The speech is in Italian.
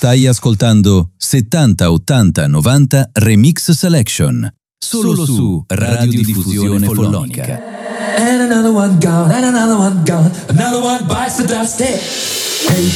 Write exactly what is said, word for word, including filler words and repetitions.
Stai ascoltando settanta ottanta novanta Remix Selection. Solo su Radiodiffusione Follonica. And another one gone, and another one gone, another one bites the dust. Hey.